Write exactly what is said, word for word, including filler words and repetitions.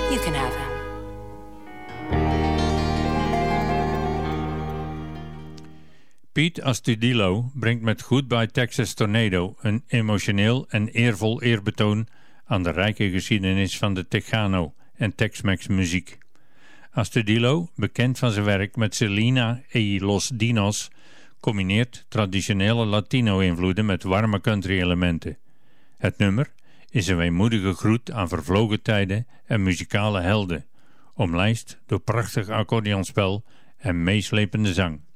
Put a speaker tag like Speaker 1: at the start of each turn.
Speaker 1: you can have him.
Speaker 2: Pete Astudillo brengt met Goodbye Texas Tornado een emotioneel en eervol eerbetoon aan de rijke geschiedenis van de Tejano en Tex-Mex muziek. Astudillo, bekend van zijn werk met Selena y Los Dinos, combineert traditionele Latino-invloeden met warme country-elementen. Het nummer is een weemoedige groet aan vervlogen tijden en muzikale helden, omlijst door prachtig accordeonspel en meeslepende zang.